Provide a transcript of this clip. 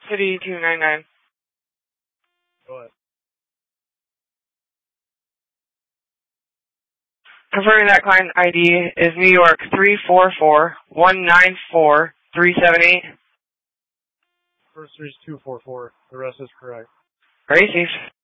City 299. Go ahead. Confirming that client ID is New York 344-194-378. First three is 244. The rest is correct. Very safe.